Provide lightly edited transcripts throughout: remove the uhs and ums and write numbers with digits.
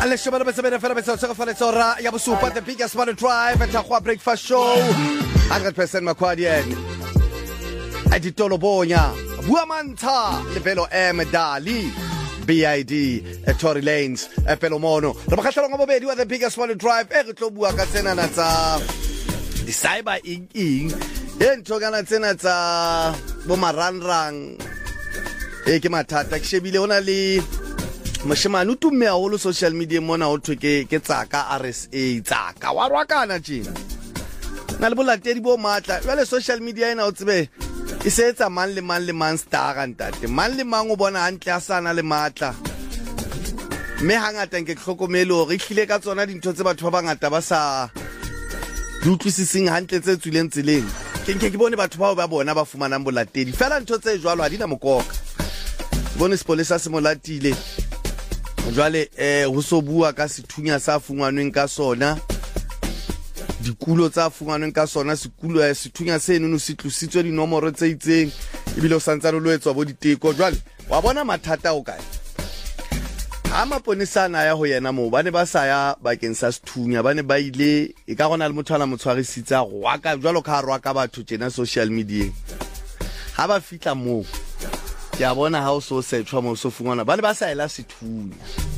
Alesho bana besebena fela besotsa fela tsora ya bosupa the biggest morning drive at a breakfast show 100% Makwadian Editolo Bonya Buamanta Lebelo Medali BID Tory Lanes Pelomono re bakgatla ngo bobedi wa the biggest morning drive re tlo bua ka tsena na tsa di cyber ing ento kana tsena tsa bo maranrang ke mathata ke shebile ona le moshemane o tumme haholo social media mona o thwe ke tsaka RSA tsaka wa rwakana tjena na le bolatedi bo matla jwale social media ena o tsebe e setsa man le man star ntate man le mang o bona hantle a sana le matla me hangata nke tlhokomele hore hlile ka tsona dintho tse batho ba bangata ba sa utlwisising hantle tse tswileng tseleng ke bone batho bao ba bona ba fumanang bolatedi fela ntho tse jwalo ha dina mokoka bone sepolesa se molatile jwale ho so bua ka sethunya sa fungwanweng ka sona dikulo tsa fungwanweng ka sona sethunya seno no se tlusitswe dinomoro tse itseng ebile o santsa lo etswa bo diteko jwale wa bona mathata o kae ha maponesana ya ho yena mo bane ba sa ya bakeng sa sethunya bane ba ile e ka gona le motho ana motshwarisitse a rwaka jwalo ka rwaka batho tjena social media ha ba fitla mo ke a bona ha o so setshwa mo so fungwana bane ba sa ela sethunya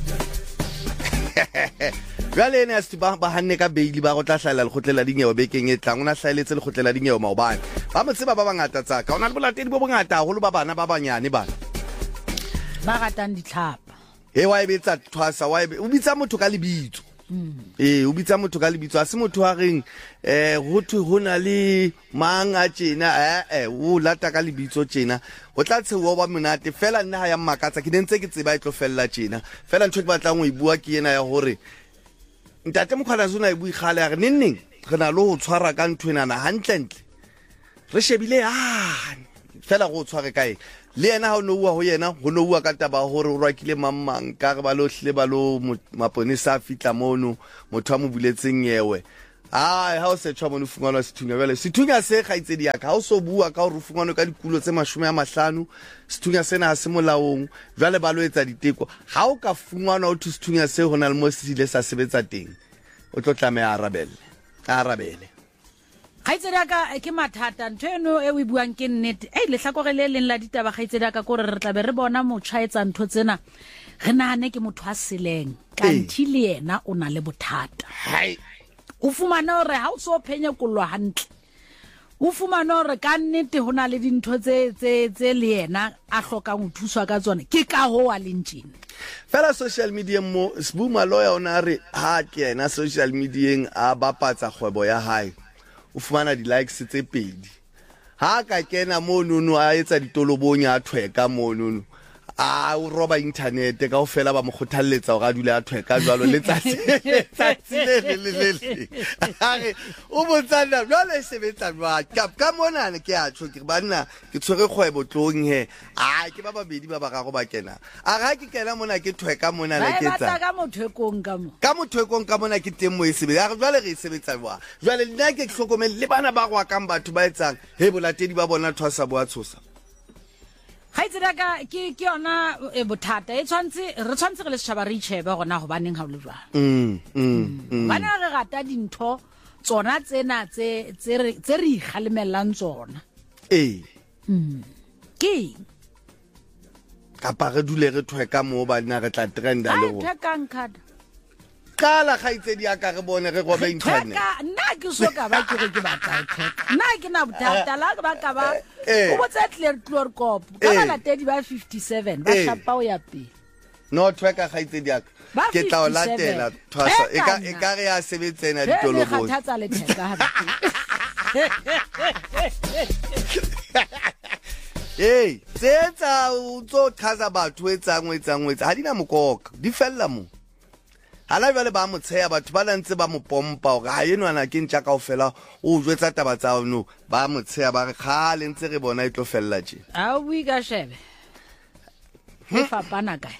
jwale ene a se ba hanne ka beili ba go tla hlala le khotlela dinyewe bekeng e tlang ona hlaeletse le khotlela dinyewe maobane ba motseba ba bangata tsaka ona le bolatedi bo bongata holo ba bana ba banyane bana ba ratang ditlhapa wa ebetsa thwasa o bitsa motho ka lebitso o bitsa motho ka lebitso a se motho a reng ho thwe ho na le mang a tjena o lata ka lebitso tjena o tla tshewa ba monate fela nna ha ya mmakatsa ke nentse ke tseba e tlo fella tjena fela ntho ke batlang go ibua ke ena ya hore ntate Mokgwana zona e bui khale ya re nenneng re na lo ho tshwara ka ntwenana hantlentle re shebile fela go tshware kae le yena ha o no bua ho yena ho no bua ka taba hore o rwakile mammang ka re ba lo hle ba lo maponesa fitla mono motho a mo buletseng yewe ha o se tshwa mono fungwana sethunya bele sethunya se gaitsedi ya ka ha o so bua ka hore fungwana ka dikulo tse 50 sethunya sena ha se molaong jwale ba lo etsa diteko ha o ka fungwana o sethunya se hona le mo sile sa sebetsa teng o tlo tlameha arabele gaitsedi ka ke mathata ntho eno e o buang ke nnete le hlakore le leng la ditaba gaitsedi ka gore re tla be re bona motšhaetsa ntho tsena re nahane ke motho a seleng kanthi le yena o na le bothata o fumana hore ha o so phenya kolwa hantle o fumana hore ka nnete hona le dintho tse le yena a hlokang ho thuswa ka tsone ke ka ho a lentjeng fela social media mo sbuma lawyer ona re ha ke yena social media a bapatsa kgwebo ya hae o fumana di likes tse pedi ha ka kena mo nono a etsa ditolobonya a thweka mo nono o roba internet ka o fela ba mo khothalletsa hore a dule a thweka jwalo letsatsi le o botsana jwale sebetsa jwa ka mona ke a tsho ke banna ke tshwere kgwebo tlong he ke ba babedi ba barago ba kena a ga ke kena mona ke thweka mona le ke tsa ka mothwekong ka mona ke teng mo e sebetsa jwale re sebetsa jwa jwale nna ke hlokomele le bana ba go akang batho ba etsang he bolatedi ba bona thwasa bo a tshosa haitseda ka ke yona bothata re tshwantse re le setjhaba re itshebe gona go baneng ha o le jwang bana re rata dintho tsona tsena tse re ikgalemelang tsona ke kapa re dule re thweka mo bana re tla trenda le go thekang kada kala gaitsedi ya ka re bone re gobe internet nna ke so ka ba ke re ke batla theka nna ke na bothata la ba ka ba o botsa clear cop ka ba latedi ba 57 ba shapa o ya pele no theka gaitsedi ya ka ke tla o latela thwasa e ka re ya sebetsena ditolobo ga thatsa le theka tsetsa o tso thaza batho etsang ha dina mokoka di fella mo hala jwale ba mo tsheya batho ba lantse ba mo pompa hore ha yenwana ke ntja kaofela o jwetsa taba tsa no ba mo tsheya ba re khale ntse re bona e tlo fella tje a o bui ka shebe e fapana kae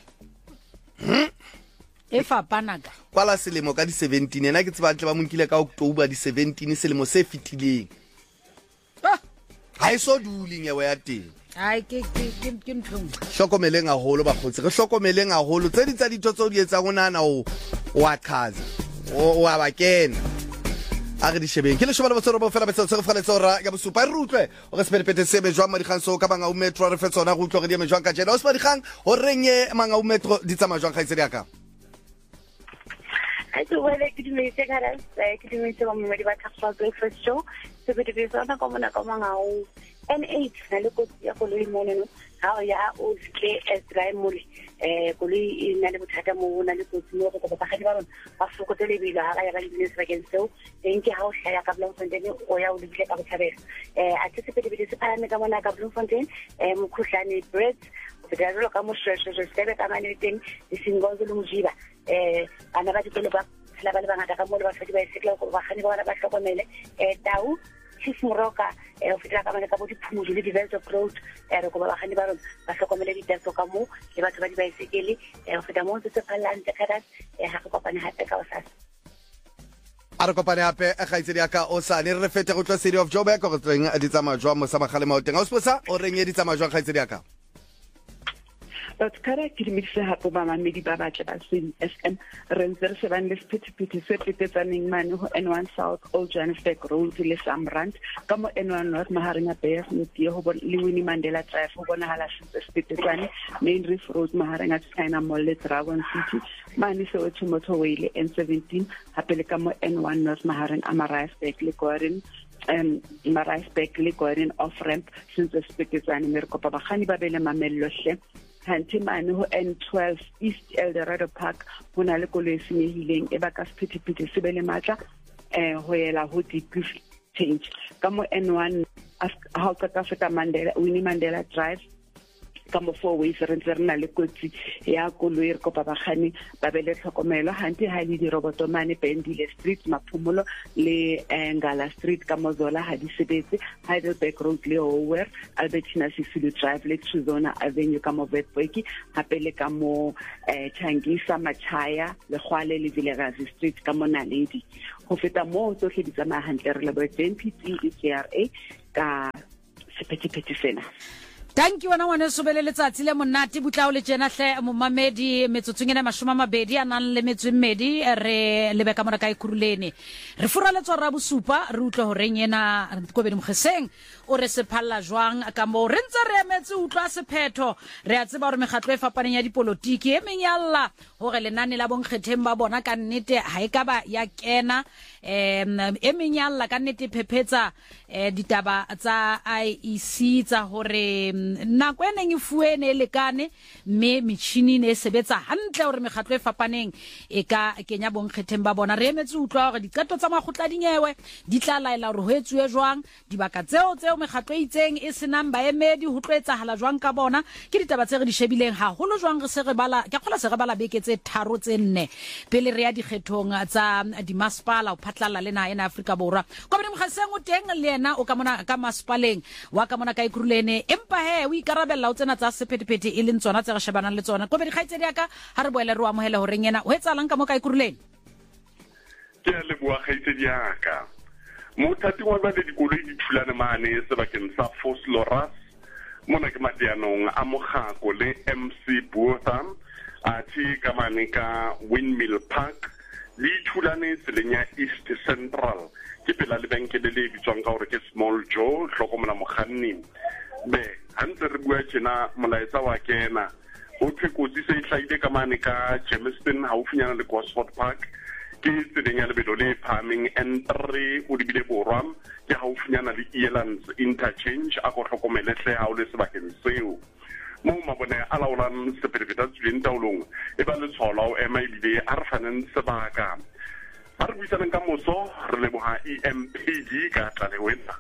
kwala selemo ka di 17 ena ke tseba tle ba monkile ka October di 17 selemo se fitileng ha e so duleng yewe ya teng ai ke nthong hlokomeleng haholo bakgotsi re hlokomeleng haholo tse di tsa ditho tseo di etsang o nana wa qaza o a ba kena a re di shebeng ke le shobala botsoro bo fela betso tsego fela tsora ya bosupa re utlwe o re sepelepete se be jwa madikganso ka banga o metro re fetsona go utlwe re di me jwa ka jena o se madikgang o renge manga o metro di tsama jwa khaitse diaka I do well ke dimetse ka ra ke dimetse mo mmedi ba Taffa Breakfast Show se be di tsona ka mona ka manga o N8 na le ko ya go le moneno ha ya o ke drive ko le ina le bothata mo na le kotsi mo go ba ga di ba rona ba fokotse le bila ga ya ba di se ba ke seo ke ha o hlaya ka Bloemfontein o ya o le ka bothabela a tse se di se phane ka mona ka Bloemfontein mo khuhlane bread o feta lo ka mo shweshwe se be ka mane teng di singozo le mojiba ana ba dikolo ba la ba le bangata ka mo le ba fedi ba isekla go ba gane ba ba hlokomele tau Chief Moroka o feta ka mane ka bo diphumulo le development of road re go ba gane ba rona ba hlokomele diteso ka mo le batho ba di ba isekele o feta mo se phallang ka that ha go kopana hape ka osasa a re kopane hape a gaitse diaka o sa ne re fete go tla City of Joburg go tseng di tsama jwa mo sa magale maoteng a o sposa o reng di tsama jwa gaitse diaka But correct dimitse hapo ba mamedi ba batla ba sin SM renzer se ban le sephetephete se petetsaneng mane ho N1 South Old Johannesburg Road le Samrand ka mo N1 North mahareng a Bears Motse ho bona le Winnie Mandela Drive ho bona hala se sepetetsane Main Reef Road mahareng a China Mall le Dragon City mane se o motorway le N17 hape le ka mo N1 North mahareng a Maritzburg le Gordon Maritzburg le Gordon off ramp since sepetetsane me re kopa bagani ba bele mamello hle Hantimane ho N12 East Eldorado Park hona le koloi senyehileng e ba ka sephetephete se be le matla ho yela ho di change ka mo N1 ha o ka feta Winnie Mandela Drive ka mo 4 ways re ntse re na le kotsi ya koloi re kopa bagani ba be le tlhokomelo hanti ha le di roboto mane Bendile Street Maphumulo le Ngala Street ka mozola ha di sebetse Heidelberg Road le Howard Albertina Sisulu Drive le Tshuzona Avenue ka mo Westburg hape le ka mo Changisa Machaya le Khwale le Vilakazi Street ka mo Naledi go feta mo tsohle di tsamaya hantle re le bo NPT CRA ka sephetephete sena Thank you wana wana sobele letsatsi le monate butlao le jena hle momamedi metsotsongena mashoma mabedi a nang le metswemmedi re lebeka mona ka ikurulene re fura le tswa rabosupa re utlwa ho renyena go be dimgeseng o re se phalla jwang ka mo re ntse re emetse utlwa sephetho re a tseba hore megatlo e fapaneng ya dipolotiki e menyalla hore lenane la bonkgetheng ba bona ka nnete ha e ka ba ya kena e menyalla ka nnete phephetsa ditaba tsa IEC tsa hore nako ene e fuene lekane me metšhini ne sebetsa hantle hore megatlo e fapaneng e ka kenya bonkgetheng ba bona re emetse utlwa hore dikato tsa magotla dinyewe di tla laela hore ho etsuwe jwang dibaka tseo megatlo itseng e senang baemedi ho tloetsa hala jwang ka bona ke ditaba tse re di shebileng ha holo jwang re se re bala ke khola se re bala beke tse 3 tse 4 pele re ya dikgethong tsa di masipala o phatlalla le na ena Afrika Borwa go bene mogaseng o teng le ena o ka mona ka masipaleng wa ka mona ka ikurulene empa he o ikarabella o tsena tsa sephetephete e leng tsona tse re shebanang le tsona go be di khaitsedi aka ha re boele re wa mohela ho reng ena o etsalang ka mo ka ikurulene ke le bua khaitsedi aka Motati wa ba le dikoloi di thulane mane sebakeng sa Vosloorus mona ke madianong a mogako le MC Botham a thi ka mane ka Windmill Park le thulane selenya East Central ke pela le bankele le bitswang ka hore ke Small Joe hlokomela mokganni be hantse re bua tjena molaetsa wa kena o thekotsi se ihlaile ka mane ka Germiston haufinyana le Gosford Park ke selenya lebelo le phaming N3 o dibile borwa ke haufinyana le Elands interchange a go hlokomele hle ha o le sebakeng seo mo mabone a laolang sephetephete tsuleng taolong e ba le tshola o ema ile a re faneng sebaka a re buisaneng ka moso re leboha EMPD ka tla le wena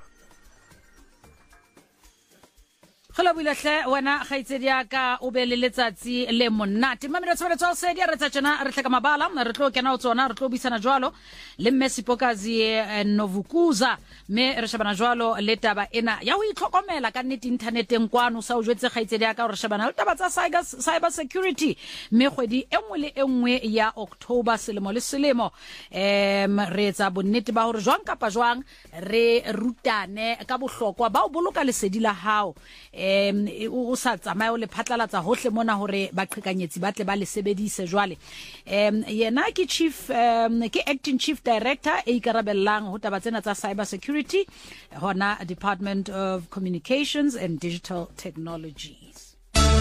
Khela builahle wena khaitsedi aka o be le letsatsi le monate mamelo tshebetso tsa se di re tsa tsena re tleka mabala re tlo kena o tsona re tlo bisana jwalo le Messi Pokazi Novukuza me re shebana jwalo le taba ena ya ho itlhokomela ka nnete interneteng kwano sa o jwetse khaitsedi aka re shebana le taba tsa cyber security me kgwedi enngwe le enngwe ya October selemo le selemo re etsa bonnete ba hore jwang kapa jwang re rutane ka bohlokwa ba o boloka lesedi la hao o sa tsamaya o le phatlalatsa hohle mona hore baqhekanyetsi ba tle ba le sebedise jwale yena ke acting chief director e ikarabellang ho taba tsena tsa cyber security hona Department of Communications and Digital Technologies.